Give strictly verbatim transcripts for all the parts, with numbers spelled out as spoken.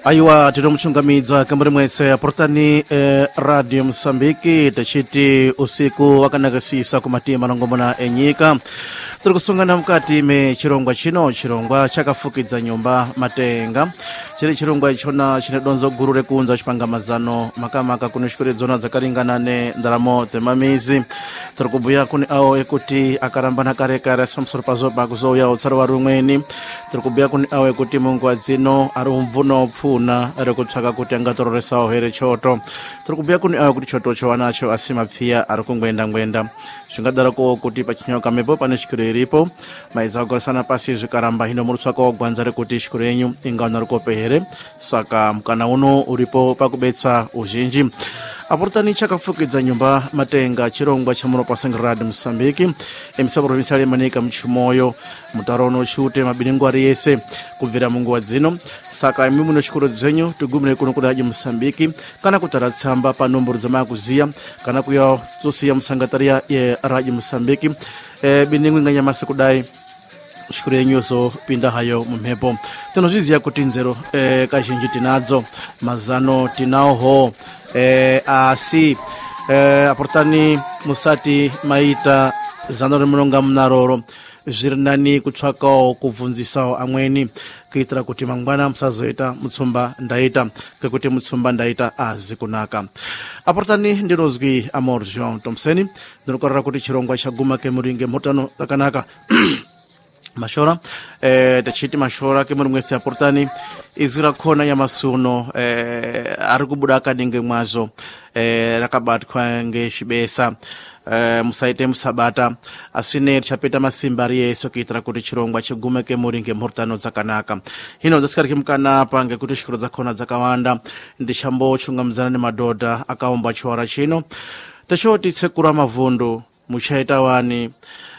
Aiwa tinomuchungamidza kamuri mwese aportani eh, Radio Msambiki tachiti usiku wakanakasisa kumatima manongomona enyika tiri kusungana mukati me chirongwa chino chirongwa chakafukidza nyumba matenga chiri chirongwa ichona chine donzo guru rekunza chipangamazano makamaka kune shikore dzona dzakaringana ne ndaramo dzemamizi tiri kubhuya kune awo ekuti akarambana karekare samsoro pazoba kuzouya utsaro warumweni tiri kubhuya kune awo ekuti munguva dzino ari umvuno pfuna ari kutsvaka kuti angatororesawo here choto tiri kubhuya kune awo kuti choto chowanacho asi mapfiya ari kungwenda ngwenda zvingadaroko kuti pachinyoka mepo pane shikiro iripo maidza kugarisana pasi zvikaramba hino muri kutsvakawo gwanza rekuti shikiro yenyu ingaona rikope here saka mukana uno uripo pakubetsa uzhinji aportani chakafukidza nyumba matenga chirongwa chamunopasenga Radio Msambiki emisa provincial yemanika mchimoyo mutaro unochute mabiningwa ari yese kubvira munguva dzino saka imi muno chikoro dzenyu tigumire kuno kuda Radio Msambiki kana kutara tsamba pa nomboro dzamakuziya kana kuya zosiya musangatariya ye Radio Msambiki e, biningwi nganyamasi kudai shikuru yenyu pinda hayo mumhepo tinozviziya kuti nzero e, kazhinji tinadzo mazano tinaoho e, asi e, aportani musati maita zano remunonga munaroro zviri nani kutsvakawo kubvunzisawo amweni kuitira kuti mangwana musazoita mutsumba ndaita kwekuti mutsumba ndaita azi kunaka aportani ndirozwi Amor Jean Thompson ndinokorera kuti chirongwa chaguma kemuringe mutano zakanaka mashora eh tachiti mashora kemuri mwese aportani izira khona yamasuno eh ari kubuda akadinge mwazo eh rakabatwa ngeshibesa eh musaite musabata asine chapeta masimba ari yeso kuitira kuti chirongwa chigume kemuri ngemurtano dzakanaka hino ndaskarike mukana pange kuti shikoro dzakhona dzakawanda ndichambo chungamzana nemadhodha akaomba chwara chino tachoti tsekura mavundu muchaita wani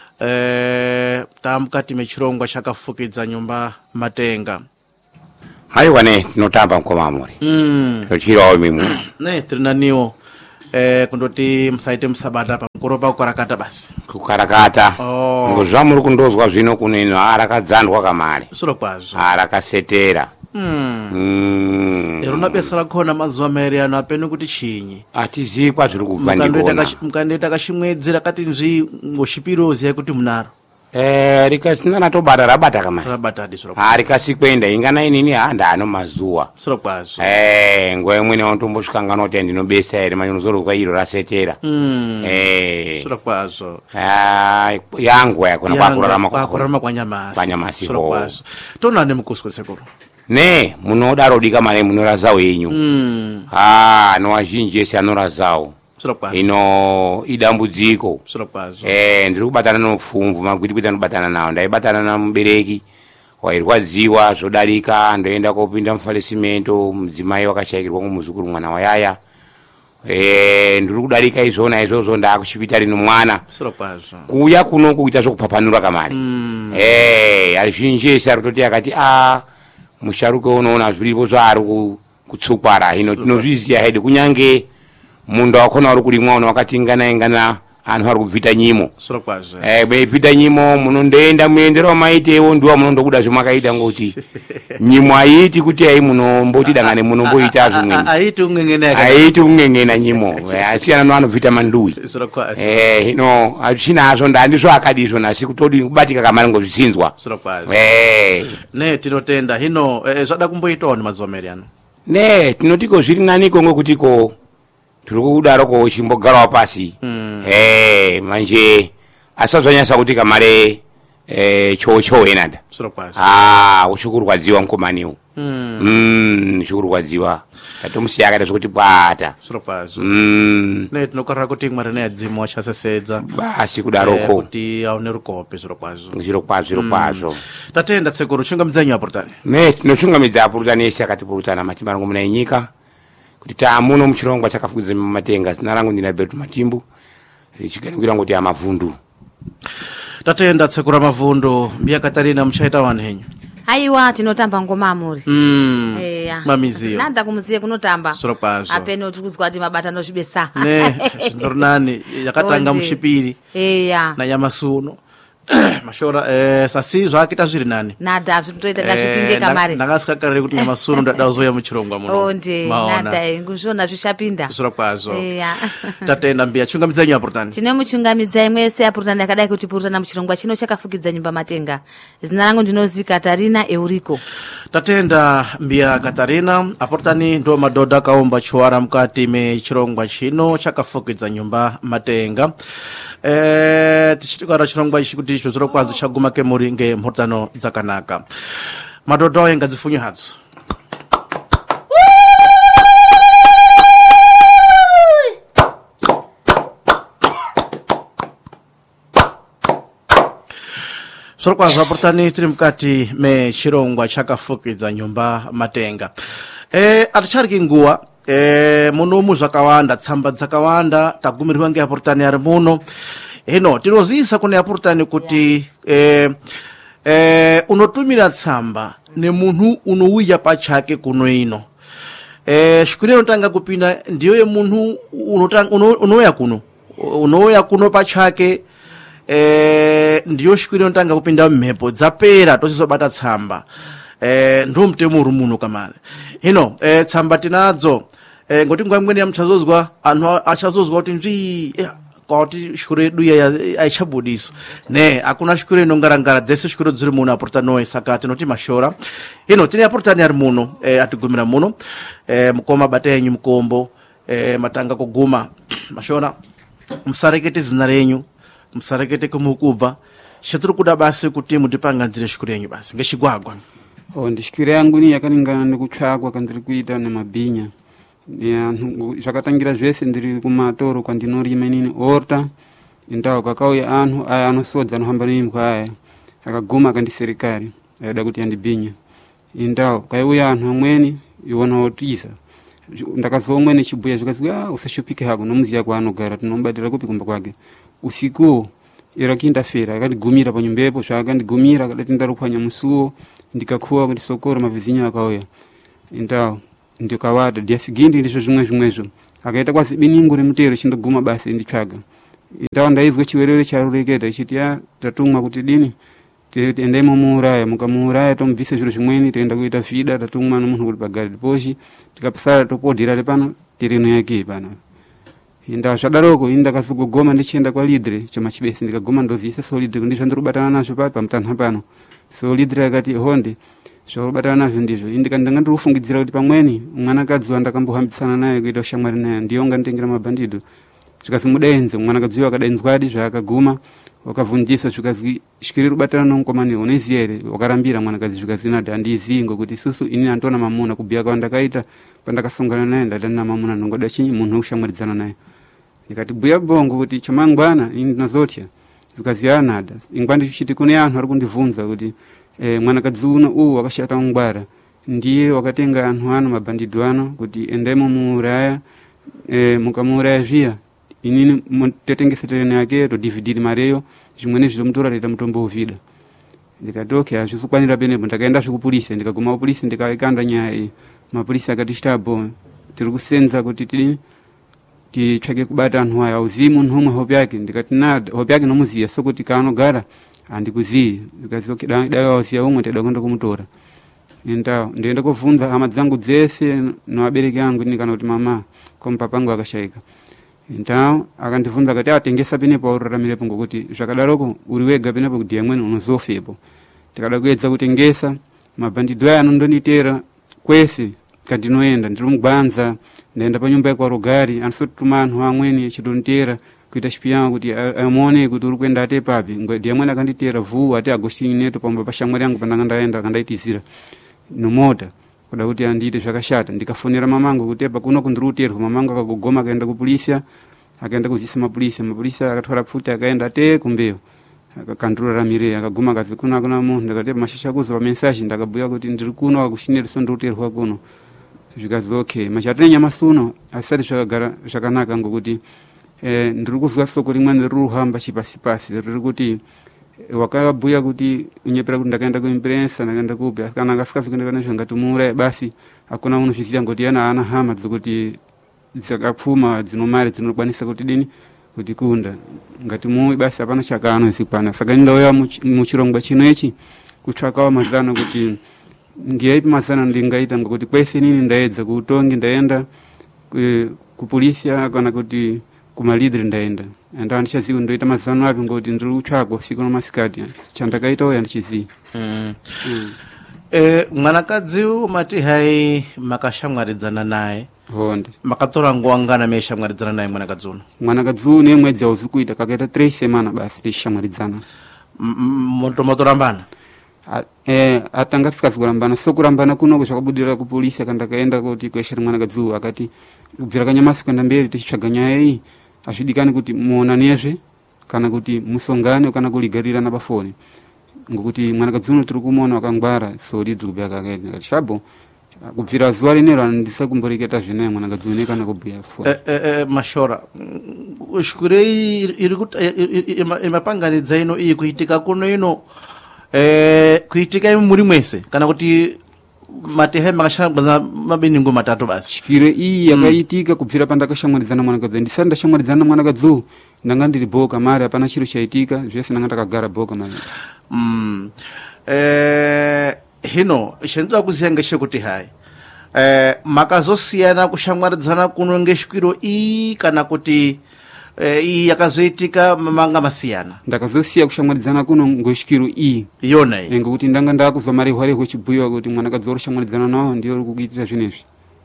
eh tamukati mechirongwa chakafukidza nyumba matenga haiwa ne tinotamba mkomamuri mm tochirawo mimu ne trinaniwo eh kundoti musaite musabata pamukoro pa kukarakata basi kukarakata oh. ngozvamuri kundozwa zvino kuneno arakadzandwa kamare sura kwazo arakasetera mm mm erona pesa rakhona mazuva mairi ano apeno kuti chinyi atizivi kwazviri kubva ndikona mukandoita kashimwedzera kati nzvi ngoshipiro kuti munaro eh rikasina natobata rabata kamari rabata disoro ah rikasikwenda ingana inini handa ano mazuwa sura kwazo eh ngoe mwene wantombosvikangana kuti ndinobesa ere manje unozorwa iro rasetera mm eh sura kwazo ah yangu yakona kwakurarama kwakurarama kwanyamasi kwanyamasi sura kwazo tona nemukuswe sekuru ne munodaro dika mane munorazawo yenyu mm ah no wazhinji ese anorazawo sura ino idambudziko sura kwazo eh ndiri kubatana nofumvu magwiti kuita nobatana nawo ndaibatana na mubereki wairwadziwa zvodarika ndoenda kopinda mufalesimento mudzimai wakashayikirwa kumuzukuru mwana wayaya eh ndiri kudarika izvona izvozvo ndakuchipita rino mwana sura kwazo kuya kuno kuita zvokupapanura kamari mm eh azhinji ese arototi akati ah musharuka unoona zviripo zvaari kutsukwara hino tinozviziya hedu kunyange mundu wakona uri kurimwa uno wakatingana ingana anhu ari kubvita nyimo sura kwazo eh beivita nyimo munondoenda muendero maitewo ndiwa munondokuda zvimakaita ngoti nyimo aiti kuti ai munomboti dangane munomboita zvimwe aiti ungengena aiti ungengena nyimo asiyana no anobvita mandui sura kwazo eh hino achina azo ndandizvo akadizvo nasi kutodi kubatika kamari ngozvisinzwa sura kwazo eh ne tinotenda hino eh, zvada kumboitawo mazuva mairi ano ne tinotiko zviri naniko ngokutiko tiri kudaroko chimbogarawo pasi mm. eh manje asazonyasa kuti kamare eh chocho enada sura kwazo ah ushukurwadziwa nkomaniwo mm mm shukurwadziwa tatomusiya akati kuti bata sura kwazo mm ne tinokorera kuti mwari ne adzimo achasesedza basi kudaroko kuti aone rukope sura kwazo zviro kwazvo zviro kwazvo tatenda tsekuru chungamidza aportani ne tinochungamidza apurutani ese akatipurutana matimba ngomuna enyika kuti taamuno muchirongwa chakafukidza matenga zina rangu ndina Betu Matimbu richiganukira ngoti amavundu tatenda tsekura mavundu mbiya Katarina muchaita wani henyu aiwa tinotamba ngoma muri mm eya mamiziyo nanda kumuziye kunotamba sura kwazo apeno tikuzwa kuti mabatano zvibesa ne zvindorinani yakatanga muchipiri eya na yamasuno mashora eh sasi zvakita zviri nani nada zvitoita ngazvipinde kamari ndakasikakarire kuti nyamasunu ndadazoya muchirongwa muno onde nada nguzvona zvishapinda zviro kwazo eya tatenda mbiya chungamidzanyu apurutani tine muchungamidzai mwese apurutani akadai kuti purutana muchirongwa chino chakafukidza nyumba matenga zina rangu ndinozi Katarina Euriko. Tatenda mbiya Katarina apurutani ndo madhodha akaomba chuwara mukati mechirongwa chino chakafukidza nyumba matenga. Eh tichitikara chirongwa ichi kuti izvo zviro kwazo chaguma kemuri ngemhurutano dzakanaka. Madhodha oye ngadzifunye hatso. Zviro kwazo apurutani tiri mukati mechirongwa chakafukidza nyumba matenga. Eh atichari nguwa eh muno muzvakawanda tsamba dzakawanda tagumirwa ngeapurutani ari muno. Hino tinozisa kune apurutani kuti eh eh unotumira tsamba nemunhu unouya pachake kuno ino. Eh shukuri unotanga kupinda ndiyo ye munhu unotanga unouya kuno. Unouya kuno pachake eh ndiyo shukuri unotanga kupinda mhepo dzapera tosizobata tsamba. Eh ndo mtemo uri muno kamare. Hino eh tsamba tinadzo eh ngoti ngwamweni yamchazozwa anhu achazozwa kuti nzvi kuti shukuru yedu aichabudiswa ne akuna shukuru inongarangara dzese shukuru dziri muno apurutani saka tinoti mashora. Hino tine apurutani ari muno eh atigumira muno eh mukoma bata yenyu mukombo eh matanga kuguma mashora musarekete zina renyu musarekete kumukubva chetiri kuda basi kuti mutipanganzire shukuru yenyu basi ngechigwagwa. Oh ndishukuru yangu ni yakaningana nekutsvakwa kandiri kuita nemabhinya ya zvakatangira zvese ndiri kumatoro kwandinorima inini orta indawo kakauya anhu aya anosodza anohamba neimbwa aya akaguma akandiserikari aida kuti andibhinya indawo kaiuya anhu amweni iona otiza ndakazoona umweni chibhuya zvikazi ah usashupike hako nomuzi yako anogara tinomubatira kupi kumba kwake usiku irakindafera akandigumira panyumbepo zvaakandigumira akadati ndaruphwanya musuwo ndikakuwa kuti sokoro mavizinyo akauya indawo ndikawada ndiasigindi ndizvo zvimwe zvimwezvo akaita kwasi biningu remutero chindoguma basi nditsvaga indawo ndaizwe chiwerere charureketa chiti ya tatumwa kuti dini tiende mumuuraya mukamuuraya tomubvise zviro zvimweni toenda kuita vida tatumwa nomunhu kuti pagari poshi tikapesara topodhera pano tireno yake pano indawo zvadaroko ini ndakazogogoma ndichienda kwalidre choma chibesi ndikagoma ndozisa solidre kundizvo ndiribatana nazvo pa pamutanha pano solidre akati honde zvobatana nazvo ndizvo indikandanga ndikufungidzira kuti pamweni mwanakadzi wandakambohambisana naye kuita ushamwari naye ndiyo nganditengera mabhandido zvikazi mudaenze mwanakadzi wakadaenzwadi zvaakaguma wakavhunjiswa zvikazi shikiri rubatana nomukomani unoziya here wakarambira mwanakadzi zvikazi nadi handizivi ngokuti isusu ini handona mamuna kubhuya kwandakaita pandakasongana naye ndati na mamuna ndongoda chinyi munhu ushamwaridzana naye ndikati bhuya bongo kuti chomangwana ini ndinozotya zvikazi anada ingwa ndichiti kune anhu ari kundibvunza kuti eh mwanakadzi uno uwu wakashata mungwara ndiye wakatenga anhu ano mabhandido ano kuti endemo muuraya eh mukamuuraya zviya inini totengesetereni yake to D V D mareyo zvimweni zvinomutora reta mutombo uvida ndikatoke azvisukwanira penepo ndakaenda zvikupolisi ndikaguma kupolisi ndikaikanda nyaya iyi mapolisi akati chitabo tiri kusenza kuti tidini titsvake kubata anhu aya uzivi munhu umwe hope yake ndikati nada hope yake nomuziya sokuti kaanogara handikuzivi ndikazi dai wauziya umwe taida kuenda kumutora indawo ndienda kuvhunza hama dzangu dzese noabereki angu ini kana kuti mama komupapa angu akashayika indawo akandivhunza akati atengesa penepo auraramirepo ngokuti zvakadaroko uri wega penepo kuti amweni unozofepo tikada kuedza kutengesa mabhandido aya anondonditera kwese kandinoenda ndiri mugwanza ndaenda panyumba yakwarogari anosotuma anhu amweni echidonditera kuita chipiyama kuti amuone kuti uri kuenda ate papi ngwedi amweni akanditera vhuu ati Agostini neto pamba pashamwari yangu pandanga ndaenda akandaitizira nomota kuda kuti andiite zvakashata ndikafonera mamangu kuti epa kuno kundiri kuterwa mamangu akagogoma akaenda kupolisi akaenda kuzisa mapolisi mapolisi akatwara pfuti akaenda ate kumbeyo akakanduraramirei akaguma akazi kuno akuna munhu ndikati mashasha kuzo pamesaji ndakabhuya kuti ndiri kuno Agostini so ndiri kuterwa kuno zvikazi okay machatine nyamasuno asati zvakagara zvakanaka ngokuti eh ndiri kuzwa soko rimweni riri kuhamba chipasipasi riri kuti wakabhuya kuti unyepera kuti ndakaenda kuimpresa ndakaenda kupi kana ngasikazi kuenda kana zvangati muuraya basi hakuna unozviziva ngoti yana ana hama dzekuti dzakapfuma dzino mari dzinokwanisa kuti dini kuti kunda ngati muwi basi apana chakano zikwana saka ndoya mu chirongwa chinechi kutsvakawo mazano kuti ngiyaipi mazano ndingaita ngokuti kwese nini ndaedza kuutongi ndaenda ku polisia kana kuti kumalidre ndaenda and andichaziwa ndoita mazano api ngokuti ndiri kutsvagwa usiku namasikati chandakaita uya ndichiziva. mm. mm. e, mwanakadzi umati hai makashamwaridzana naye honde makatora nguwa ngana meshamwaridzana naye mwanakadzi uno? Mwanakadzi uno mwedzi auzi kuita kakaita three semana basi tishamwaridzana. motorambana eh atanga sikazikurambana so kurambana kuno kuchakabudira ku polisi akandakaenda kuti kweshera mwanakadzi uyu akati kubvira kanyamasi kwenda mberi tichitsvaga nyaya iyi azvidikani kuti muonanezve kana kuti musongane kana kuligarirana pafoni ngokuti mwanakadzi uno tiri kumuona wakangwara so lidzi kubvira kakaenda kati chabo kubvira zuva rinero andisakumboreketa zvinaye mwanakadzi une kana kubhuya foni. eh, eh, eh, mashora shkurei iri kuti imapanganidza ino iyi kuitika kuno ino eh kuitika imi muri mwese kana kuti matehe makashamwaridzana mabeningo matatu basi? Shkire iyi yakaitika mm. kubvira pandakashamwaridzana mwanakadzi ndisati ndashamwaridzana mwanakadzi ndanga ndiri boka mari hapana chiro chaitika zvese ndanga ndakagara boka mari. mm. eh hino chendoda kuziya ngechekuti hai eh makazosiyana kushamwaridzana kuno ngeshwiro iyi kana kuti eh iyi yakazoitika manga masiyana? Ndakazosiya kushamwaridzana kuno ngoshwiro iyi yona iyi ngokuti ndanga ndakuzomarehwa chibhuyiwa kuti mwanakadzi oroshamwaridzana nawo ndiyo uri kukuitira zvinezvi.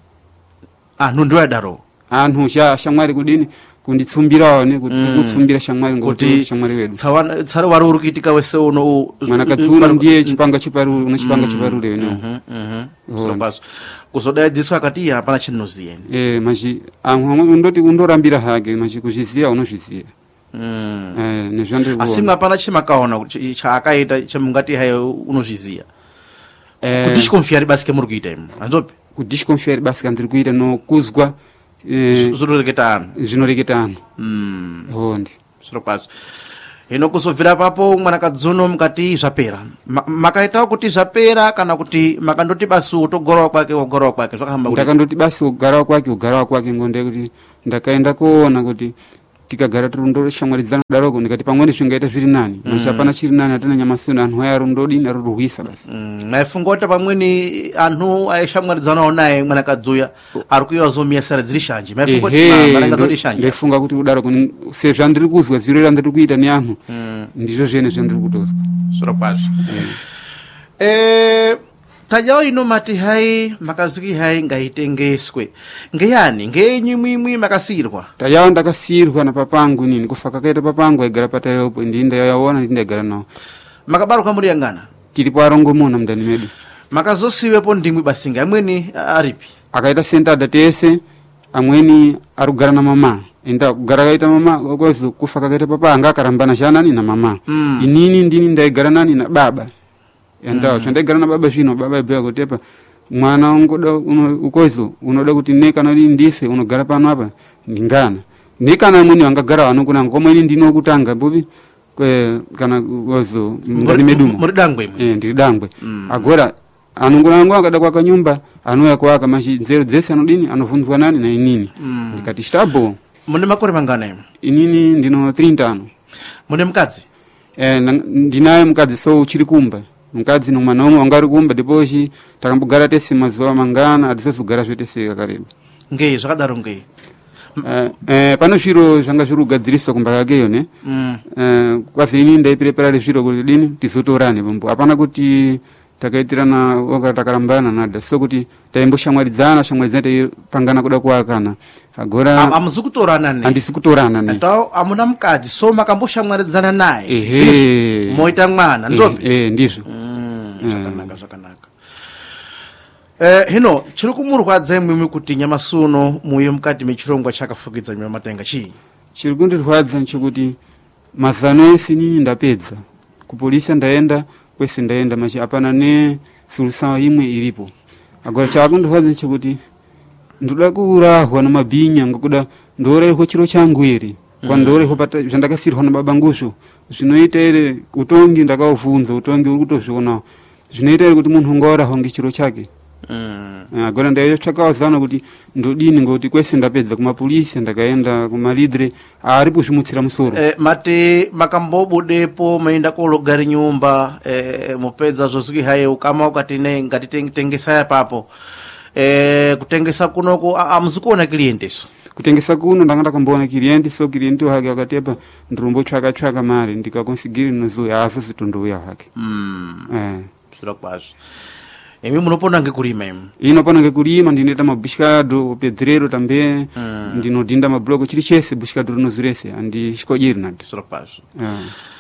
anhu ndiwo adaro anhu sha shamwari kudini kunditsumbirawo ne kuti mm. kutsumbira shamwari ngokuti shamwari wedu tsawana tsaro wari uri kuitika wese uno mwanakadzi uno ndiye chipanga chiparuru une chipanga chiparuru wene. mhm mhm so basi kuzodaidziswa akati hapana chinoziyeni eh maji amwe ndoti undorambira hake maji kuzviziya unozviziya. mm. eh nezvandiri kuona asimwe hapana chimakaona chaakaita chamungati hai unozviziya eh kudishkonfiari basi kemuri kuita imi anzopi kudishkonfiari basi kandiri kuita nokuzwa eh zvoreketa anhu zvinoreketa anhu. mm. honde zviro kwazvo hino kuzobvira papo mwanakadzi uno mukati zvapera makaitawo kuti zvapera kana kuti makandoti basi utogorawa kwake wogorawa kwake zvakahamba kuti? Ndakandoti basi ugarawa kwake ugarawa kwake ngonde kuti ndakaenda kuona kuti tikagara tiri ndoshamwaridzana daroko ndikati pamweni zvingaita zviri nani machi hapana chiri nani hatana nyamasoni anhu aya ari ndodini ari kurwisa basi. maifunga kuti pamweni anhu aishamwaridzanawo naye mwanakadzi uya ari kuiwa zomiyasara dziri shanje maifunga kuti marangazoti shanje? Ndaifunga kuti kudaroko sezvo andiri kuzwa ziro iri andiri kuita neanhu ndizvo zvene zvandiri kutozwa. zviro kwazvo eh tajawo ino mati hai makaziki hai ngaitengeswe ngeyani ngenyi mwimwi makasirwa? Tajawo ndakasirwa na papangu nini kufa kakaita papangu aigara patayopo ndi ndayaona ndi ndaigara nawo. Makabaruka muri yangana? Tilipo arongomona mndani medu. Makazosiwepo ndimwi basinga amweni aripi? Akaita senta datese amweni arugara na mama enda kugara kaita mama okozo kufa kakaita papa anga karambana chanani na mama mm. inini ndini ndaigara nani na baba enda mm. ndaigara na baba zvino baba ibya kutepa mwana ungoda uno, ukozo unoda kuti neka nali ndife unogara pano apa ndingana neka na muni wangagara wano kuna ngomwe ndino kutanga bobi kwe kana ukozo ndani medumo muri dangwe eh ndiri dangwe mm. agora anungulangu akada kwa kanyumba anuya kwa kama nzero dzese anodini anovunzwa nani na inini mm. ndikati stabo mune makore mangana inini ndino thirty. Mune mukadzi? Eh ndinaye mukadzi so uchiri kumba mukadzi no mwana omwe wangari kumba deposhi takambugara tese mazuwa mangana adisozugara zvotese kareba ngei zvakadaro ngei eh eh pano zviro zvanga zviri kugadzirisa kumba yakeyo ne mm. eh kwazi ini ndaiprepare zviro kuti dini tizotorane bombo apana kuti takaitirana oka takarambana nada so kuti taimboshamwaridzana shamwaridzana pangana kuda kuakana agora Am, amuzukutorana ne andisikutorana ne tawo amuna mukadzi so makamboshamwaridzana naye ehe moita mwana ndopi eh ndizvo mm, zvakanaka zvakanaka eh hino chiri kumurwadza imwe kuti nyamasuno muye mukati mechirongwa chakafukidza nyama matenga chi chiri kundirwadza nchekuti mazano ese nini ndapedza ku polisi ndaenda kwese ndaenda machi apana ne sulusawa imwe ilipo agora chakundirwadza nchekuti ndoda kurahwa na mabinya ngokuda ndorereko chiro changu iri kwa ndorereko pata zvandakasirwa na baba ngusho zvinoita ere utongi ndakauvunza utongi uri kutozviona zvinoita ere kuti munhu ngora honge chiro chake mm. agora ndayotsvakawazana kuti ndodini ngoti kwese ndapedza kumapolisi ndakaenda kumalidre ari kuzvimutsira musoro eh, mati makambobudepo maenda kologari nyumba eh, mupedza zozwiki haye ukama ukati ne ngati tengesa yapapo eh, kutengesa kunoko amuzikuona klienteso kutengesa kuno ndanga ndakamboona cliente so cliente wake akatepa ndirombo tsvaka tsvaka mari ndikakonsigiri nozuya aso zitondouya hake mm. eh zviro kwazvo imi munopona ngekurima imi inopona ngekurima ndinoita mabushikado pedrero tambe mm. ndinodhinda mabloko chiri chese bushikado rinozurese andishikodiri nadi zviro kwazvo yeah.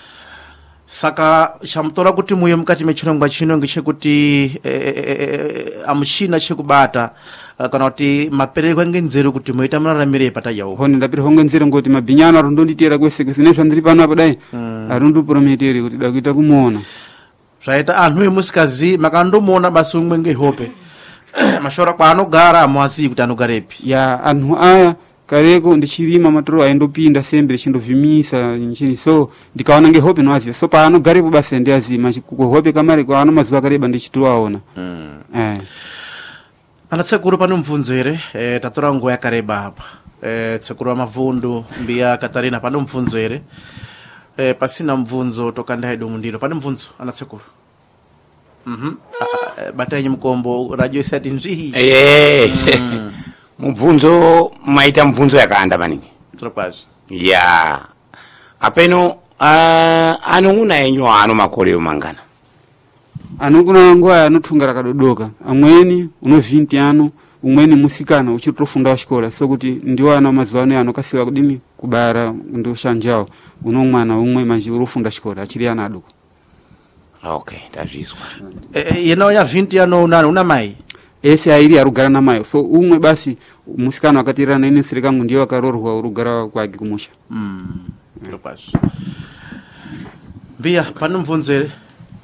saka chamutora kuti muye mukati mechirongwa chino ngechekuti eh, eh, amuchina chekubata uh, kana kuti mapererwa ngenzero kuti muita muraramire patayawo hone ndapira honge nzero ngoti mabinyano arondonditera kwese kwese nezva ndiri pano apa dai mm. arondoprometere kuti dakuita kumuona zvaita anhu emusikazi makandomuona basi umwe ngehope mashora kwaanogara amuwazivi kuti anogarepi ya anhu aya kareko ndichirima matoro aindopinda sembe chindovhimisa nchini so ndikaona ngehope noaziva so paanogarepo basi ndiazima kuhope kamari kwaano mazuva akareba ndichitoaona mm. eh. ana tsekuru pane mubvunzo here e, tatora nguva yakareba apa e, tsekuru wamavhundu mbiya katarina pane mubvunzo here e, pasina mubvunzo tokandaido mundiro pane mubvunzo ana tsekuru mm -hmm. batanyi mukombo radio isati nzvii mm. mubvunzo maita mubvunzo yakawanda maningi tropazvo ya apeno uh, anong'una enyu ano makoleyo mangana anogona nguva anotunga rakadodoka amweni uno vhinti ano umweni musikana uchitofunda wachikora so kuti ndiwo ana mazuva ano anokasiwa kudini kubara ndoshanjawo uno mwana umwe manje urofunda chikora achiri ana adoko okay ndazvizwa e, yena ya vhinti ano unani una mai ese airi arugara namayo so umwe basi musikana wakatirana inesire kangu ndiyo akarorwa urugara kwake kumusha mm. tropazvo mbiya pane mubvunzo here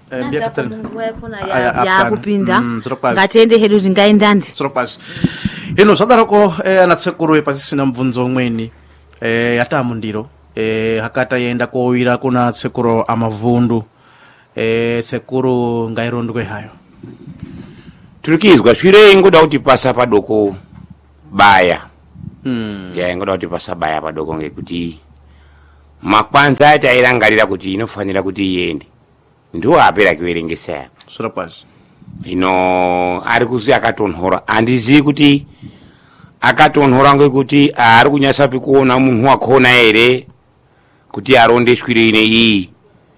yakupinda ngatiende hedu kuti ngaindandi tropazvo hino zvadaroko eh, anatsekuru pasisina mubvunzo umweni eh, yatamundiro eh, hakata yaenda kowira kuna tsekuru amavhundu eh, tsekuru ngairondwe hayo turikizwa swire ingoda kuti pasa padoko baya mm. ya ingoda kuti pasa baya padoko ngekuti makwanza ati airangarira kuti inofanira kuti iende ndiwo apera kuverengesa yapo tropazvo ino ari kuzi akatonhora handizivi kuti akatonhora ngekuti ari kunyasapi kuona munhu wakona here kuti aronde swire ine iyi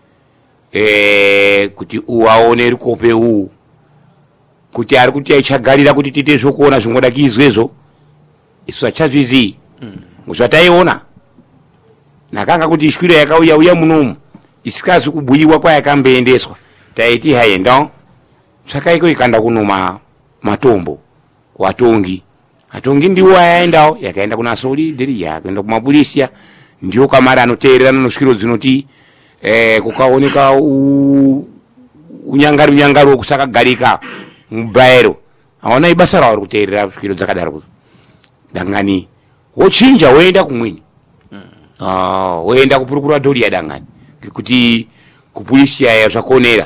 e, kuti uwaone rikope uwu kuti ari kuti aichagarira kuti tite zvokuona zvingoda kiizwezvo isu achazvizii mm. zvataiona nakanga kuti shwiro yakauya uya munomu isikazi kubhuyiwa kwayakamboendeswa taiti haenda tsvakaiko ikanda kunoma matombo kuvatongi atongi ndiwo ayaendawo yakaenda kuna solideri yakaenda kumapurisia ndiwo kamari anoteererana noswiro dzinoti eh, kukaoneka unyangari unyangari wokusakagarika mubairo aona ibasa rawo ri kuteerera swiro dzakadaro dangani wochinja woenda kumweni mm. ah, woenda kupurukuratori yadangani kuti kupurisia yazvakonera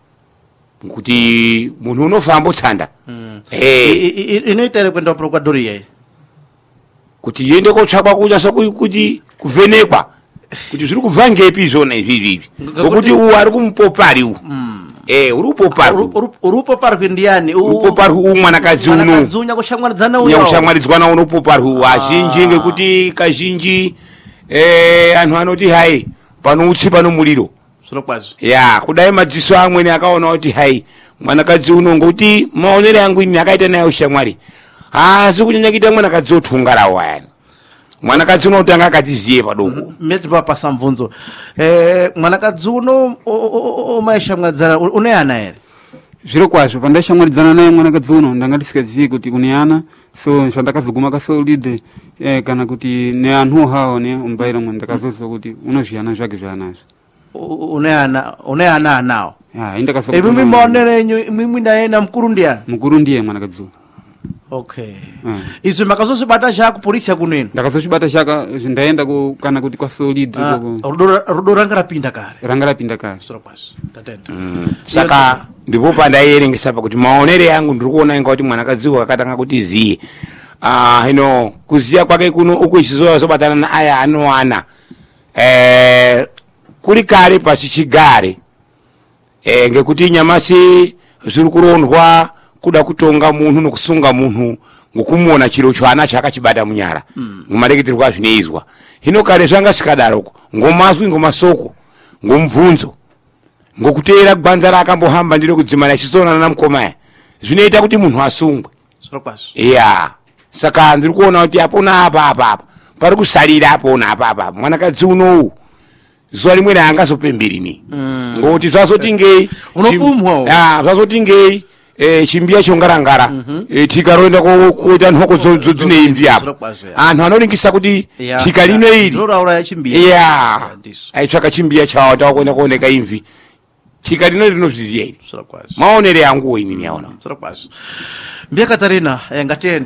kuti munhu unofamba utsanda mm. hey. inoita here kuenda kupurukuratori yayi kuti iende kotsvakwa kunyasa kuti kuvhenekwa kuti zviri kubva ngepi izvona izvizvi ngokuti uwu ari kumupopari uwu mm. eh uri upopari uri upopari ndiani upopari uwu mwanakadzi uno mwanakadzi unya kushamwaridzana uyo kushamwaridzana uno upopari uwu azhinji ngekuti kazhinji eh anhu anoti hai pano utsi pano muliro zvinokwazi ya kudai madziso amweni akaona kuti hai mwanakadzi uno ngokuti maonere yangu ini akaita naye ushamwari asi kunyanya kuita mwanakadzi otunga rawo ayani mwanakadzi uno utanga akatiziye padoko meti papasa mvunzo eh mwanakadzi uno omaishamwaridzana une ana here zviro kwazvo pandaishamwaridzana naye mwanakadzi uno ndanga ndisingazivi kuti une ana so zvandakazoguma kasolide eh, kana kuti neanhu hawo ne umbaira mwe ndakazozwa kuti unozviyana zvake zvanazvo une ana une ana anawo ya indakazoguma imimi maonere enyu imimi naye na mkuru ndiani mkuru ndiye mwanakadzi uno okay Ah. izo makazozibata chako polisi yakunena ndakazochibata chaka ndaenda ku kana kuti kwa solid Ah, koko rudo rudo ranga rapinda kare ranga lapinda kale soropas tatenda saka ndipo pandayerengesa pakuti maonere yangu ndiri kuona inga kuti mwanakadziwo kakatanga kuti ziye ah hino kuziya kwake kuno uku ichizoya zobatana na aya anowana eh kuli kale pasichigare eh ngekuti nyamasi ziri kurondwa kuda kutonga munhu nokusunga munhu ngokumuona chiro chwana chakachibata munyara ngumareketerwa zvinoizwa hino kare zvanga sikadaroko ngomazwi ngomasoko ngomvunzo ngokutera gwanza rakambohamba ndiro kudzimana chisonana na mkomaya zvinoita kuti munhu asungwe soropas iya saka ndiri kuona kuti apona apa apa apa pari kusalira apona apa apa mwanakadzi unowu zuwa limwe raangazopemberi ni ngoti zvazoti ngei Unopumwa. ah zvazoti ngei eh chimbiya chongarangara eh tikaroenda kuita nhoko dzine imvi apa anhu anoringisa kuti chika lino ili ndororaura yachimbiya iya ndiso aitsvaka chimbiya chawo takuenda kuoneka imvi chika lino rinozviziya iri soropas maonere yangu inini yaona soropas mbiya Katarina eh, ngatende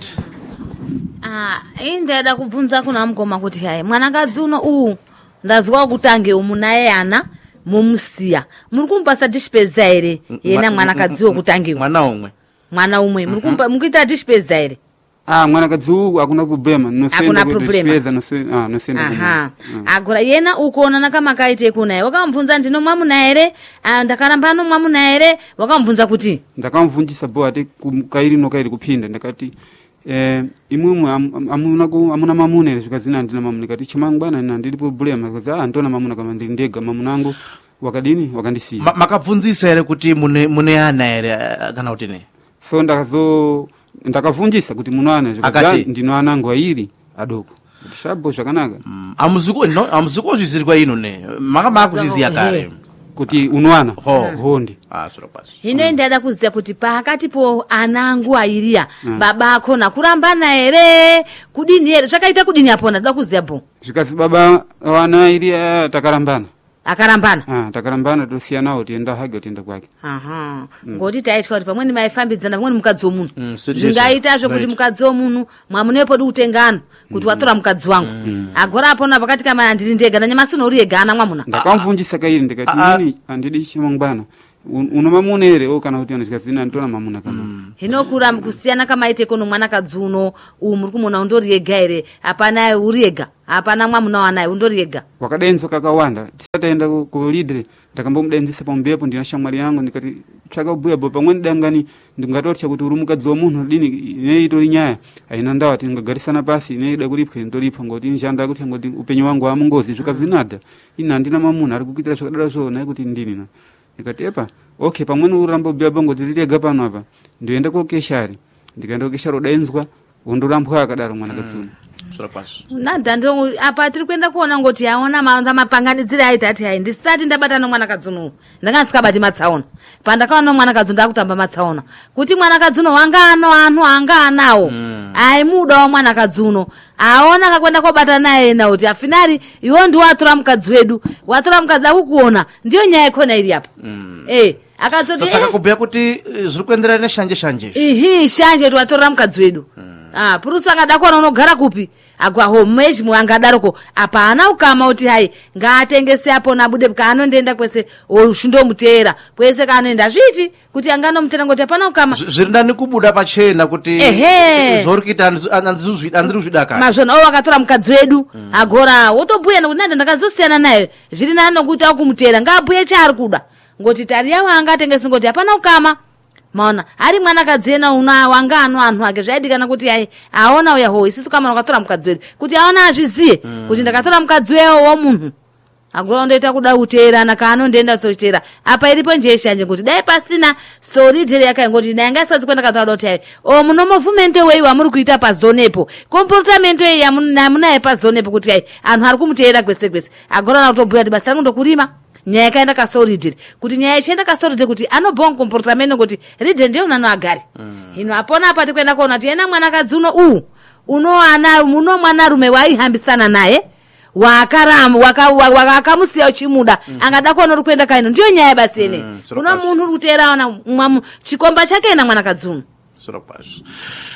Ah, ini ndaida kubvunza kuna mukoma kuti hai mwanakadzi uno uwu ndazwa kutange umunaye ana mumusiya muri kumupasa dishipeza ere yena mwanakadzi wokutangewo mwana umwe mwana umwe muri kumpa mukuita dishipeza ere ah mwanakadzi uyu akuna problema Hakuna problema. nosenda ah nosenda aha agora yena ukuonana kama kaite kunaye wakamubvunza ndino mwamuna ere ah, ndakaramba no mwamuna ere wakamubvunza kuti ndakamubvunjisa bo ati kairi no kairi kupinda ndakati eh imwe amuna ku amuna mamuna ere zvikazina ndina mamuna kati chimangwana na ndiri problema kaza ah ndona mamuna kama ndiri ndega mamunangu wakadini wakandisiya Ma- makabvunzisa ere kuti mune mune ana ere eh, kana kuti ne so ndakazo ndakavunjisa kuti munoana Akati? zvikaza ndino anangu airi adoko shabbo zvakanaka Mm, amuziko no amuziko zvizirirwa ino ne maka makuzviziya kare kuti unoana Ho. hondi ah soropas hino ndaida kuziya kuti pakatipo anangu airiya baba akona kurambana ere kudini ere zvakaita kudini apona toda kuziya po zvikazi baba wana airi ah, takarambana akarambana ah takarambana tosiyanawo tienda hage tienda kwake aha ngoti taitwa kuti pamweni maifambidzana pamweni mukadzi womunhu Mm, serious. zvingaitazvo kuti Right. mukadzi womunhu mwamunepodi kutengano kuti watora mukadzi wangu agora apona pakati kama andiri ndega nanyamasi unori yega ana mwamuna ndakamubvunjisa kairi ndikati Ah, ah. nini handidi chimangwana Un- uno mamuna ere o kana kuti andikazina ndona mamuna kama hino kura kusiyana kamaite kono mwanakadzi uno uyu muri kumuona undori yega ere hapana uri yega hapana mwamuna wanaye undori yega wakadenzo kakawanda tisataenda ku- ku lidre ndakambomudenzisa pambepo ndina shamwari yangu ndikati tsvaka kubhuya bo pamweni dangani ndingatotya kuti uri mukadzi womunhu dini ine itori nyaya haina ndawa tingagarisana pasi ine ida kuripwa ndoripwa ngoti inishanda kuti ngoti upenyu wangu wamungozi zvikazinadha ini handina mamuna ari kukuitira zvakadaro zvona kuti ndini na ndikati epa okay pamweni uramba kubhuya bo ngoti rirega pano apa ndoenda kokeshari ndikaenda kokeshari udaidzwa wondorambwa akadaro mwanakadzi uno soropas nadhando apa tiri kuenda kuona ngoti aona maanza mapanganidzire aita ati hai ndisati ndabata nomwanakadzi unowu ndanga ndisikabati matsaona pandakaona mwanakadzi ndakutamba matsaona kuti mwanakadzi uno wanga ano anhu anga anawo aimuda wa mwanakadzi uno aona akakwenda kobata naye ena kuti afinari iwo ndi watora mukadzi wedu watora mukadzi akukuona ndiyo nyaya ikona iri apo eh akazoti saka eh, kubhuya kuti eh, zviri kuenderana neshanje shanje ihi shanje twatorera mukadzi wedu ah purusi akada kuona unogara kupi agwa homeji muangadaroko apa ana ukama kuti hai ngaatengese apo nabude kaanondoenda kwese oshindomuteera kwese kaanoenda zviti kuti anganomutera ngoti hapana ukama Z- zviri ndani kubuda pachena kuti Ehe. zvauri kuita andiri kuzvida kare mazvona o akatora mukadzi wedu agora wotobhuya nokuti nanda ndakazosiyana naye zviri nani nokuti akumuteera ngaabhuye chaari kuda ngoti tari yawo angatengese ngoti hapana ukama maona ari mwanakadzi ena una wanga ano anhu ake zvaidikana kuti ai aona uya ho isusu kama wakatora mukadzi wedu kuti aona azviziye kuti ndakatora mukadzi wewo womunhu agora ndoita kuda kuteerana kaanondoenda sochiteera apa iripo njeye shanje kuti dai pasina soridhere yakaingoti dai ngaisati kwenda kataura kuti ai o muno movemento wei wamuri kuita pazonepo komportamento iyi yamunaye pazonepo kuti ai anhu ari kumuteera kwese kwese agora nakutobhuya kuti basa rangu ndokurima nyaya yakaenda kasoridhere kuti nyaya ichienda kasoridhere kuti anobhonga komportamento kuti ridhe ndiye unano agari hino apona apa tikuenda kuona kuti ena mwanakadzi uno uwu unoana muno mwanarume waihambisana naye wakaramba wakamusiya uchimuda angada kuona uri kuenda kaino ndiyo nyaya basi ene Mm, soro uno kwazvo. munhu uri kuteera ona chikomba chake ena mwanakadzi uno soro kwazvo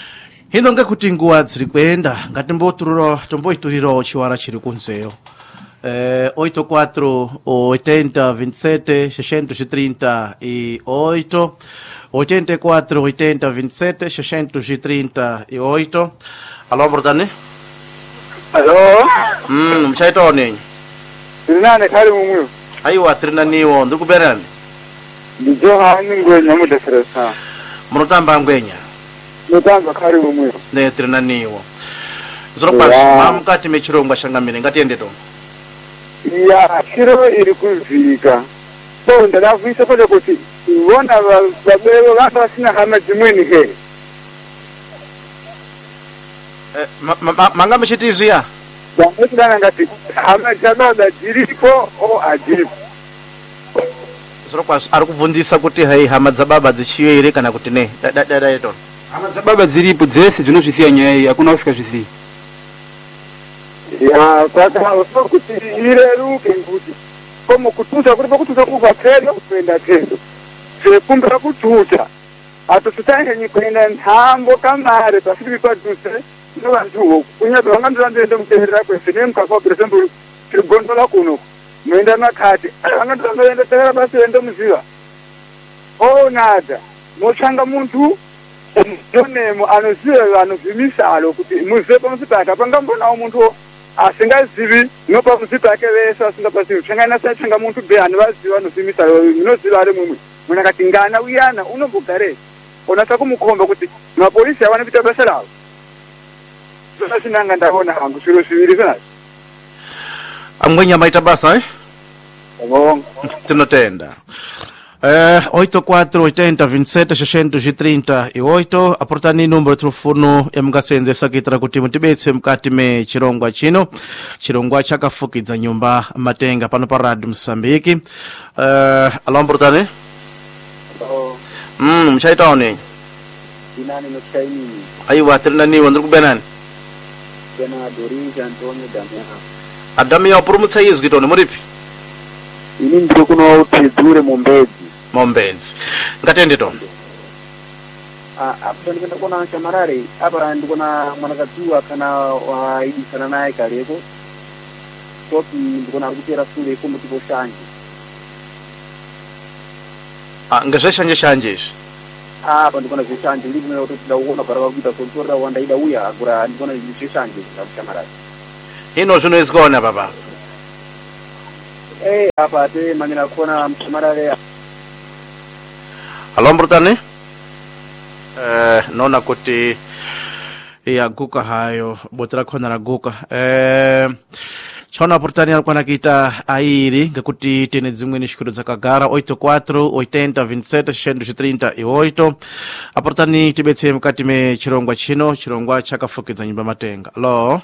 hino ngakuti nguwa dziri kwenda ngati mboturiro tomboituriro chiwara chiri kunzeyo eh, oito quatro oitenta vinte e sete seiscentos e trinta e oito oitenta e quatro oitenta vinte e sete seiscentos e trinta e oito. Alô, Bordane? Alô? Hum, mchaitoni. Tirinane kari mumwe. Aiwa tirinaniwo ndikuberani. Ndijoha ngwenya mudesresa. Munotamba ngwenya. Mutamba kari mumwe. Ne tirinaniwo. Zoropas yeah. Mamukati mechirongwa changamire ngatiende to. Ya, chiro iri kuzika. So ndakavisa pale kuti vona vabero vasa sina hama dzimweni he. Eh, ma, ma, manga mechitiziya. Ndakudana ngati hama dzababa dziripo o adzipo. Zoropas ari kubvunzisa kuti hai hama dzababa dzichiyo ere kana kuti ne. Da da da eto. Hama dzababa dziripo dzese dzinozvisiya nyaya iyi hakuna usikazvisiyi. Ya, saka kuti ireruke kuti como kututa kuri pakututa kuva tendo kuenda tendo. Sekumbira kututa. Ato tutaenge kuenda ntambo kamare pasiri paduse no vantu kunya vangandira ndende muterera kwese nemukaka for example trigondola kuno. Muenda makati vangandira ndende terera basi ende muziva. Oh nada. Mochanga muntu nonemo anoziva anovimisa alo kuti muzepa musipata pangambona umuntu asingazivi nopa musipake vese asingapazivi changana sachanga muntu be anovaziva anovimisa noziva ari mumwe munhu akati ngana uyana unombogare onasa kumukomba kuti mapolisi avana kuita basa ravo zona zvinanga ndaona hangu zviro zviviri zvinazvo Amgwenya maita basa eh? Tinotenda. Eh, oito quatro oitenta vinte e sete seiscentos e trinta e oito aportani numero telefone yamungasenzesa kuitira kuti mutibetse mukati me chirongwa chino chirongwa chakafukidza nyumba matenga pano pa Radio Msambiki. Eh, alô portani? Oh. Mm, mchaitaone. Inani mchaini. Aiwa tirinaniwa ndiri kubenani. Bena Doris Antonio Damiano. Adamia purumutsa izwi tone muripi? Ini ndiri kuno utedzure Mumbedzi. Mumbedzi. Ngatende tone. Ah, apa ndikenda kuona chamarare apa ndikona mwanakadzi kana waidisana naye kaleko. Toki ndikona kutera sure kumuti boshanje. Ah, ngazveshanje shanje izvi. Ah, ndikona zveshanje ndiri kuno kutoda kuona para kuita kontora wanda ida uya akura ndikona zveshanje ndakuchamarare. Hino zvinoizwa baba. Eh, apa te manina kuona mchamarare. Alô Mbrutani? Eh, nona kuti yaguka hayo botera khona raguka. Eh, chona Mbrutani alikuwa kita airi ngakuti tene dzimweni shikuru dzakagara oito quatro oitenta vinte e sete seiscentos e trinta e oito. Aportani tibetse mukati me chirongwa chino chirongwa chakafukidza nyumba matenga. Alô?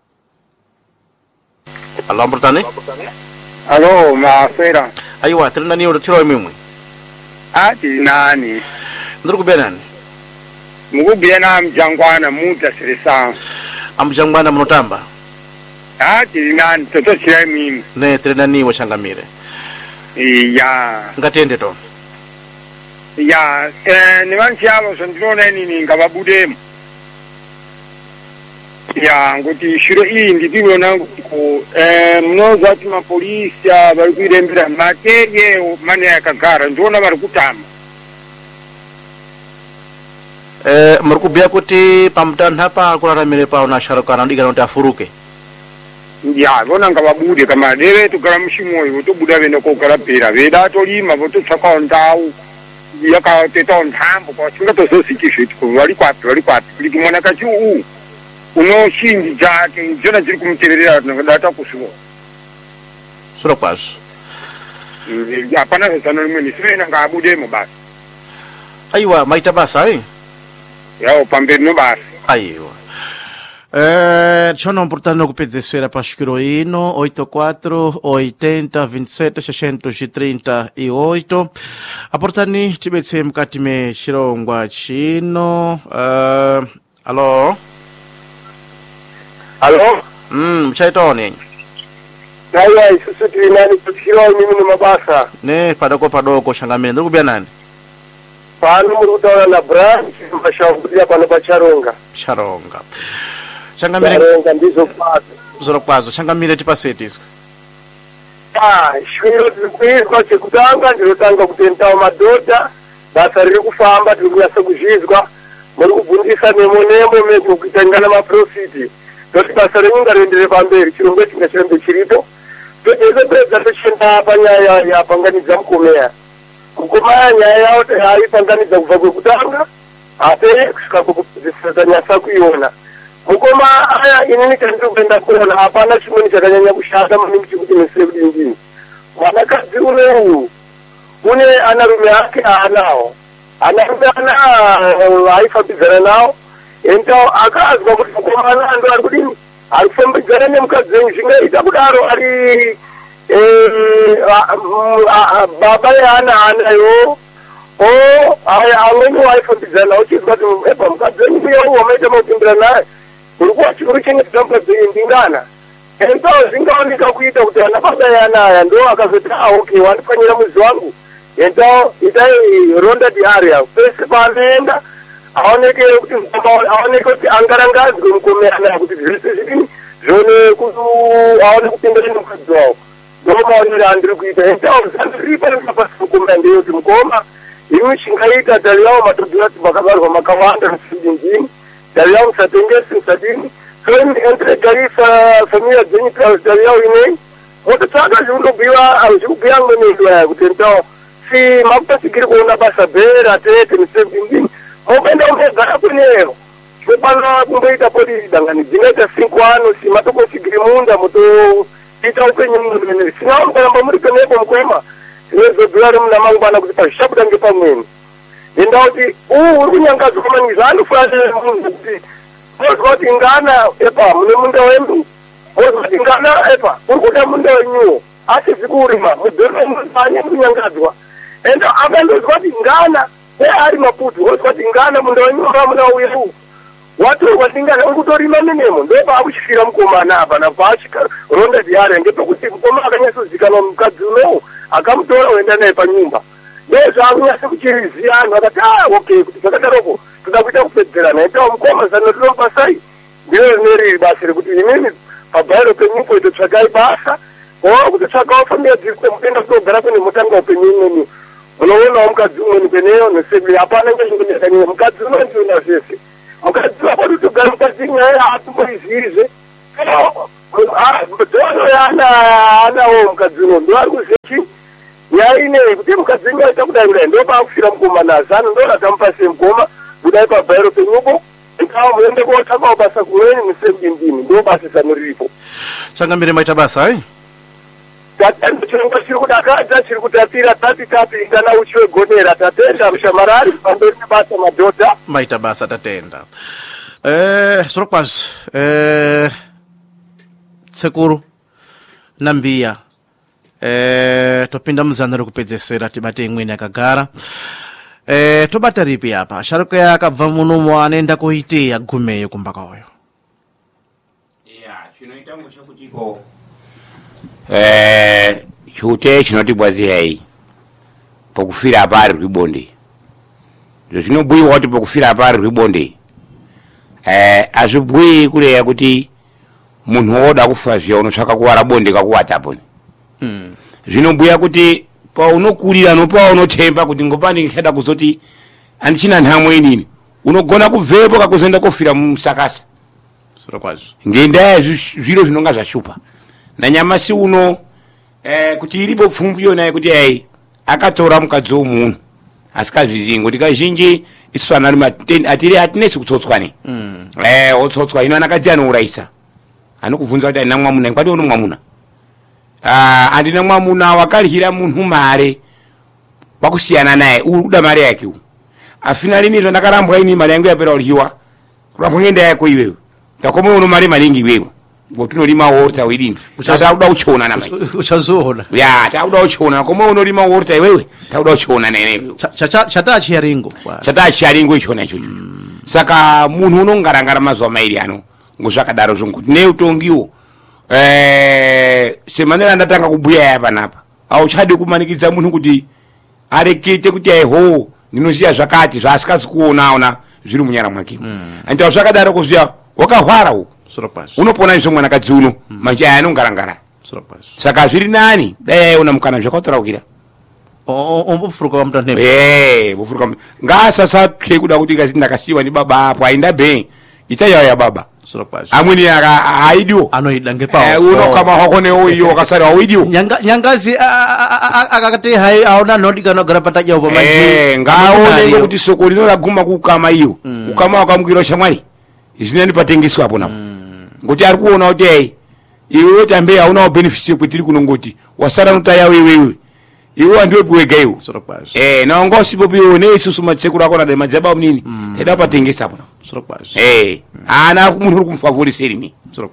Alô Mbrutani? Alô, mafera. Aiwa tirinani utiro imwe. Ati nani? Ndiri kubenani? Mukubena mjangwana muta sirisa. Amjangwana munotamba? Ati nani toto chira mimi. Ne tirinani washangamire. Iya. Ngatende to. Ya, eh niwanchi abo sondrone nini ngababudemu. Ya, nguti shiro hii ndivyo nangu ko eh mnoza ati mapolisi bari kwirembera mateye mane yakagara ndona bari kutama. Eh murikubia kuti pamutana hapa kuraramire pa unasharukana ndigana kuti afuruke. Ya, vona ngababude kama dere tukara mushimoyo votobuda venda kokarapera veda tolima vototsaka ndau yakateta ntambo kwa chingatozosiki ko vari kwapi vari kwapi kuti mwana kachi u uno shinji dzake dzona dziri kumuteverera data kusuwa Sura kwazo. Hapana zano limweni sivena ngabudemo basi. Aiwa maita basa eh? Yao pamberi no basi. Aiwa. Eh, chono importante kupedzesera pa shikiro ino oito quatro oitenta vinte e sete seiscentos e trinta e oito. Aportani tibetse mukati me chirongwa chino. Uh, alô? Alô? Mm, mchaitoni. Aiwa isusu tilinani kuchiro mimi ni mabasa. Ne padoko padoko shangamire ndiri kubya nani? pano muri kutaura nabranch mashaukuria pano pacharonga charonga changamire charonga ndizo kwazo zoro kwazo changamire tipasetiswe ah shwiro dzikuizwa chekutanga ndinotanga kutentawo madhodha basa riri kufamba tiri kunyasa kuzvizwa muri kubvundisa nemo nemo mekukutangana maprofiti toti basa renyunga riendere pamberi chirongwa chinga chirembe chiripo todezepedza tochenda panyaya yapanganidza mukomeya mukomaya nyaya yawo aipanganidza kubva kwekutanga apei kusvika kwekupedzisira tanyasa kuiona mukoma aya inini chandiri kuenda kuona hapana chimweni chakanyanya kushanda maningi chekuti misire kudingini mwanakadzi unoyu une anarume ake aanawo anarume ana aifambidzana nawo entawo akazwa kuti mukomana ando ari kudini ari kufambidzana nemukadzi wenyu zvingaita kudaro ari baba yeana anayo o aya amweni waifambidzana nawo chizwa kuti eba mukadzi wenyu uyewo wamaita makupimbira naye uri kuwachikuru chengetedza mukadzi wenyu ndingana entawo zvingaoneka kuita kuti ana baba yeana aya ndo akazoti ah okay wandipfanyira mudzi wangu entawo itai ronda diaria pese paanoenda aoneke kuti aoneke kuti angarangadzwe mukomana kuti zvese zvini zvone kuti aone kupindana nemukadzi wawo ndomaonere andiri kuita entawo zandiripa nepapasi mukomana ndeyoti mukoma imi chingaita tari yawo madhodhorati makabarwa makawanda musidinjini tari yawo musatengesi musadini soenteregarisa familia dzenyu tari yawo inei mototsvaga zvikundobhuyiwa zvikubhuya mwenedwaya kuti entawo si makutasigiri kuona basa bhera tete misebindini mopenda umegara kweneyo chopana kumboita poti dangani dzingaita cinco ano si matokosigiri munda motoita upenyu munhu sinawo mukaramba muri penepo mukwema tinozobhuya ri muna mangwana kuti pazvichabuda ngepamweni enda kuti uu uri kunyangadzwa maningi zvaanofanira munhu kuti mozwa kuti ngana epa mune munda wendu mozwa kuti ngana epa uri kuda munda wenyuwo asizi kurima mudhoromanye kunyangadzwa enda akandozwa kuti ngana ari maputu wozwa kuti ngana munda wenyuwa muna uyu watorwa ndingana uri kutorima menemo ndopa akuchifira mukomana apa napaachika ronda diaria ngepekuti mukoma akanyatsozikanwa mukadzi unowu akamutora uenda naye panyumba ndozvaakunyasa kuchiriziya anhu akati ah okay kuti zvakadaroko toda kuita kupedzerana itawo mukoma zano rinobasai ndiro rineriri basa rekuti imimi pabhairo penyupo itotsvakai basa o kutotsvakawo familia dziri kwemutenda kutogara kune mutanga upenyu imweni unoonawo mukadzi umweni kweneyo nesebi hapana ngezvingonyakanyiwa mukadzi unondiona zvese mukadzi wapoti utogara mukadzi nyaya hatumboiziizve dzono yaanawo mukadzi uno ndo ari kuziva chii nyaya inei kuti mukadzi nyaita kudai kudai ndopakufira mukomana zano ndoratamupase mukoma kudai pabhairo penyupo ikawa muende kotsvakawo basa kumweni musebindini ndo basa zano riripo changamire maita basa ai chirongwa chiri kudakadza chiri kutapira tati tati ingana uchi wegonera tatenda mushamarari pamberi nebasa madhodha maita basa tatenda eh zvirokwazvo eh sekuru nambiya eh topinda muzana rekupedzesera tibate imweni yakagara eh tobata ripi apa sharuka yakabva munomo anoenda koite yagumeyo kumba kwayo yeah chinoita ngosha kutiko eh chute chinotibwaziya iyi pokufira apari rwibonde zvinobhuyiwa kuti pokufira apari rwibonde eh azvibhuyi kureya kuti munhu woda kufa zviya unotsvaka kuwara bonde kakuwatapo mm. zvinobhuya kuti paunokurira nopaunotemba kuti ngopani ndichada kuzoti andichina nhamo inini unogona kubvepo kakuzoenda kofira musakasa zvirokwazvo ngendaa zviro zvinonga zvashupa nanyamasi uno eh, kuti iripo pfumvu yona kuti ai akatora mukadzi womunhu asikazvizivi ngoti kazhinji isu anarume atiri hatinesi kutsotswa ne mm. eh, otsotswa ino anakadzi anourayisa anokubvunza kuti andina mwamuna kwadi ono mwamuna ah, andina mwamuna wakaryira munhu mare pakusiyana naye uri kuda mare yake u afina lini zvandakarambwa ini mari yangu yapera kuryiwa kurambwa ngenda yako iwewe takome uno mari maningi iwewe ngotinolima worta widini tauda uchona na mai uchazoona ya tauda uchona koma unolima worta iwewe tauda uchona nene chata chiyaringo chata chiyaringo ichona icho mm. Saka munhu unongarangara mazuva mairi ano ngozvakadaro zvongokuti neutongiwo eh semanera ndatanga kubhuya yapa napa auchade kumanikidza munhu kuti arekete kuti aiho ndinoziya zvakati zvaasikazi kuonaona zviri munyara mwake mm. andita zvakadaro kuziya wakahwara uku unopona izvo mwanakadzi uno mm. manje aya anongarangara saka zviri nani dai aiona mukana zvakautaraukira ombofuruka pamutandembe eh bofuruka ngasasapye kuda kuti kazi ndakasiwa ni baba apo aindabe itayawo ya baba amweni aka aidio anoida ngepawo eh uno kama hakone uyo kasari wawidio nyanga nyangazi akakati hai aona nodi kana gara pataja upo manje eh ngaone kuti soko lino laguma kukama iyo ukama wakamukira shamwali izvinani patengeswa hapo napo ngoti ari kuona kuti ai iwe tambe hauna benefit kwetiri kunongoti wasara notaya wewe iwe ndiwe bwega iwe eh na ngosi bobiyo ne isusu matsekuru akona de majaba mnini eda patengesa hapo eh ana munhu kumfavoriseri ni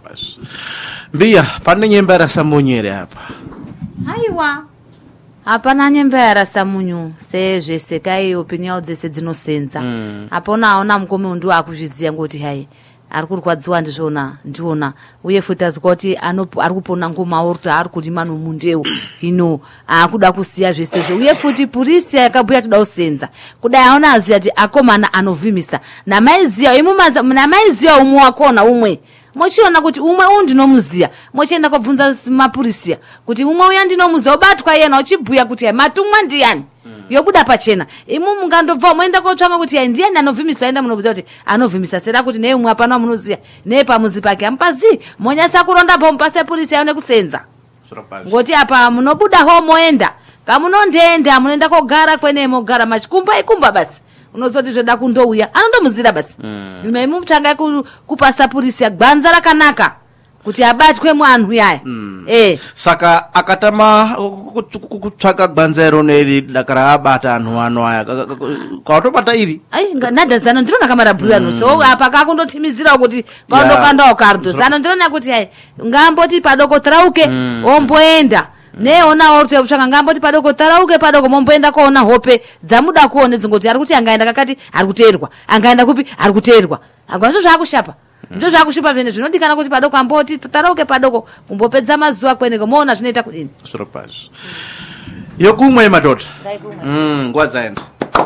mbia pane nyemba ra samonyere hapa aiwa hapana nyemba ya rasamunyu sezve sekai opinion dzese dzinosenza mm. apona aona mukome undu akuzviziya ngoti hai ari kurwadziwa ndizvona ndiona uye futi azikoti ari kupona ngoma orto ari kuti mano mundeu hino akuda kusiya zvese zvo uye futi purisi yakabhuya toda kusenza kudai aona aziya kuti akomana anovhimisa namaiziya imumaza namaiziya umwe wakona umwe mochiona kuti umwe uyu ndinomuziya mochienda kobvunza mapurisia kuti umwe uya ndinomuziya obatwa yena uchibhuya kuti matumwa ndiyani mm. yobuda pachena imu mungandobva moenda kotsvanga kuti yai ndiyani anovhimisa enda munobvunza kuti anovhimisa sera kuti nei umwe apana munoziya nei pamuzi pake amupazi monyasa kuronda po mupase purisia yone kusenza ngoti apa munobuda ho moenda kamunondenda munoenda kogara kwene mogara machikumba ikumba basi unozoti zvoda kundouya anondomuzira basi mm. imu mutsvaga kupasa purisia gbanza rakanaka kuti abatwe mwanhu yaya mm. eh saka akatama kutsvaga gbanza irona iri dakara abata anhu ano aya kautobata iri ai nadazana ndinona kamara bhuyano mm. so apa kakundotimizira kuti kaundokandawo kardo zana ndinona kuti hai ngamboti padoko trauke mm. omboenda neona orto yakutsvanga ngamboti padoko tarauke padoko momboenda koona hope dzamuda kuone dzingoti ari kuti angaenda kakati ari kuteerwa angaenda kupi ari kuteerwa agwazvo zvaakushapa ndo zvaakushupa zvene zvinodikana kuti padoko amboti tarauke padoko kumbopedza mazuva kweneko moona zvinoita kudini zvirokwazvo yokumwe madhodha mm nguva dzaenda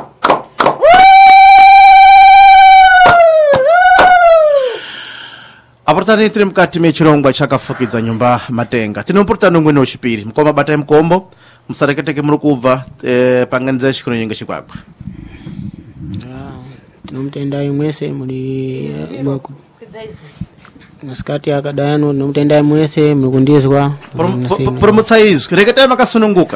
apurutani tiri mukati mechirongwa chakafukidza nyumba matenga tine mupurutani umwe wechipiri mukoma batai mukombo musareketeke muri kubva e, panganidzai chikunonyenge chikwakwa tinomutendai mwese muri mwako masikati akadayano tinomutendai mwese muri kundizwa purumutsai izwi reketai makasununguka